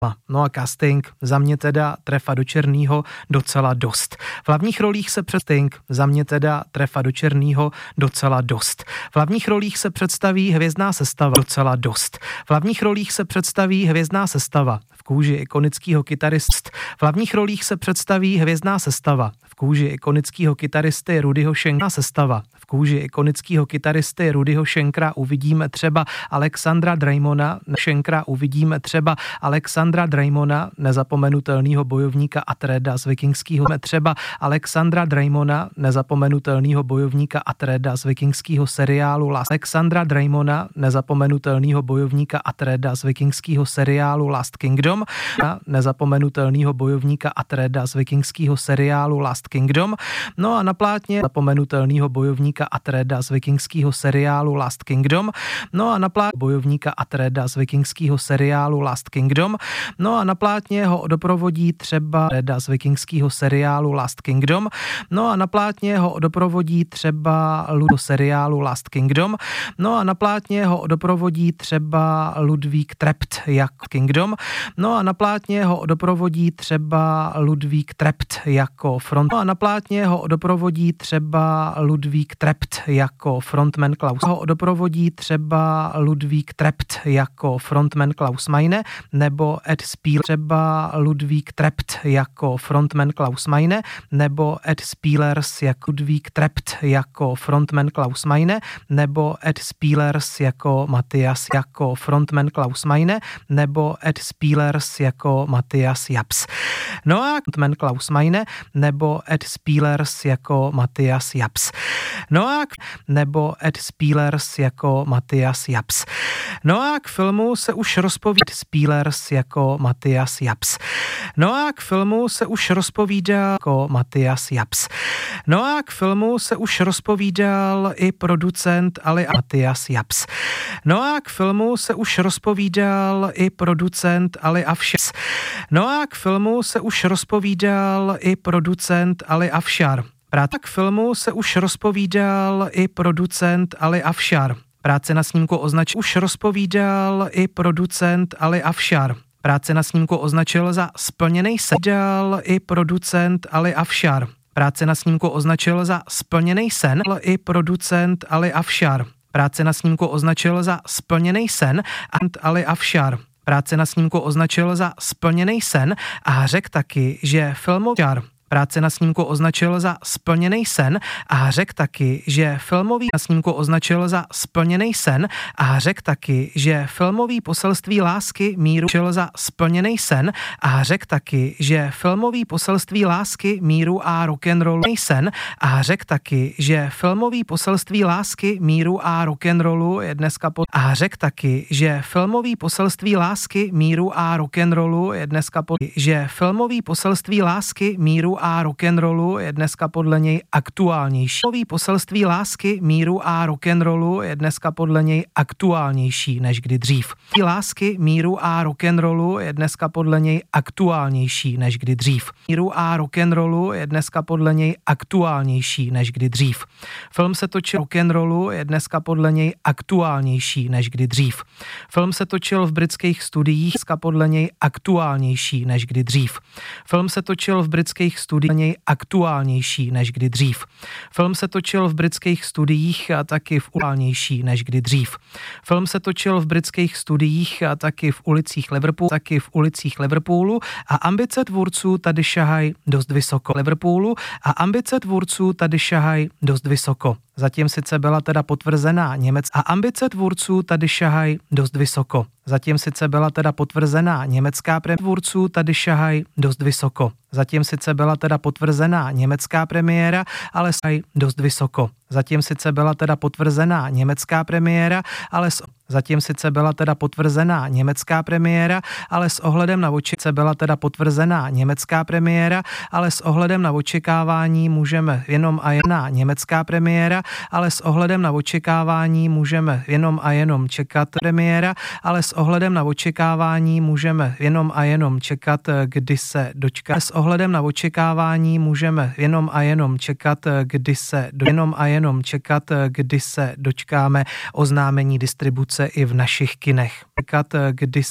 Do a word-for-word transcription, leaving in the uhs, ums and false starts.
No a casting, za mě teda trefa do černýho docela dost. V hlavních rolích se casting, za mě teda trefa do černýho docela dost. V hlavních rolích se představí hvězdná sestava docela dost. V hlavních rolích se představí hvězdná sestava v kůži ikonického kytarist. V hlavních rolích se představí hvězdná sestava v kůži ikonického kytaristy Rudyho Schenkera sestava. V kůži ikonického kytaristy Rudyho Schenkera uvidíme třeba Alexandra Dreymona, Schenkera uvidíme třeba Alexandra Dreymona, nezapomenutelného bojovníka Atreda z vikingského třeba Alexandra Dreymona, nezapomenutelného bojovníka Atreda z vikingského seriálu Last Alexandra Dreymona, nezapomenutelného bojovníka Atreda z vikingského seriálu Last Kingdom, nezapomenutelného bojovníka Atreda z vikingského seriálu Last Kingdom. No a na plátně zapomenutelného bojovníka Atreda z vikingského seriálu Last Kingdom. No a na plátně bojovníka Atreda z vikingského seriálu Last Kingdom. No a na plátně ho doprovodí třeba Atreda z vikingského seriálu Last Kingdom. No a na plátně ho doprovodí třeba Ludo seriálu Last Kingdom. No a na plátně ho doprovodí třeba Ludvík Trept jako Kingdom. No a na plátně ho doprovodí třeba Ludvík Trept jako front. No a na plátně ho doprovodí třeba Ludvík Trept jako frontman Klaus. Ho doprovodí třeba Ludvík Trept jako frontman Klaus Meine nebo Ed Spiel, třeba Ludvík Trept jako frontman Klaus Meine nebo Ed Spielers jako Ludvík Trept jako frontman Klaus Meine nebo Ed Spielers jako Matthias jako frontman Klaus Meine nebo Ed Spielers jako Matthias Japs. No a frontman Klaus Meine nebo Ed Spielers jako Matthias Japs. No a nebo Ed Spielers jako Matthias Japs. No a k filmu se už rozpovídá Spielers jako Matthias Japs. No a k filmu se už rozpovídal jako Matthias Japs. No a k filmu se už rozpovídal i producent Ali Matthias Japs. No a k filmu se už rozpovídal i producent Ali Afshar. No a k filmu se už rozpovídal i producent Ali Afshar. Práce k filmu se už rozpovídal i producent Ali Afshar. Práce na snímku označil už rozpovídal i producent Ali Afshar. Práce na snímku označil za splněný sen. Dal i producent Ali Afshar. Práce na snímku označil za splněný sen i producent Ali Afshar. Práce na snímku označil za splněný sen Ali Afshar. Práce na snímku označil za splněný sen a řekl taky, že filmový Práce na snímku označil za splněný sen a řekl taky, že filmový na snímku označil za splněný sen a řekl taky, že filmový poselství lásky míru označil za splněný sen a řekl taky, že filmový poselství lásky míru a rock'n'rollu sen a řekl taky, že filmový poselství lásky míru a rock'n'rollu je dneska pod a řekl taky, že filmový poselství lásky míru a rock'n'rollu je dneska pod že filmový poselství lásky míru a rock'n'rollu je dneska podle něj aktuálnější. Filmový poselství lásky, míru a rock'n'rollu je dneska podle něj aktuálnější než kdy dřív. Lásky, míru a rock'n'rollu je dneska podle něj aktuálnější než kdy dřív. Míru a rock'n'rollu je dneska podle něj aktuálnější než kdy dřív. Film se točil rock'n'rollu je dneska podle něj aktuálnější než kdy dřív. Film se točil v britských studiích dneska podle něj aktuálnější než kdy dřív. Film se točil v britských studiích něj aktuálnější než kdy dřív. Film se točil v britských studiích a taky v aktuálnější než kdy dřív. Film se točil v britských studiích a taky v ulicích Liverpoolu, taky v ulicích Liverpoolu a ambice tvůrců tady šahají dost vysoko. Liverpoolu a ambice tvůrců tady šahají dost vysoko. Zatím sice byla teda potvrzená Němec a ambice tvůrců tady šahají dost vysoko. Zatím sice byla teda potvrzená německá premiéra tvůrců tady šahají dost vysoko. Zatím sice byla teda potvrzená německá premiéra, ale šahají dost vysoko. Zatím sice byla teda potvrzená německá premiéra, ale s Zatím sice byla teda potvrzená německá premiéra, ale s ohledem na očekávání byla teda potvrzená německá premiéra, ale s ohledem na očekávání můžeme jenom a jen na německá premiéra, ale s ohledem na očekávání můžeme jenom a jenom čekat premiéra, ale s ohledem na očekávání můžeme jenom a jenom čekat, kdy se dočká. S ohledem na očekávání můžeme jenom a jenom čekat, kdy se do... jenom a jenom čekat, kdy se dočkáme oznámení distribuce i v našich kinech. Čekat, kdy